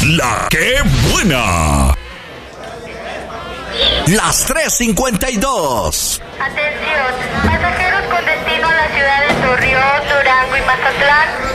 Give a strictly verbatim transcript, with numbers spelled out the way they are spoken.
La que buena. Las tres cincuenta y dos. Atención, pasajeros con destino a las ciudades de Torreón, Durango y Mazatlán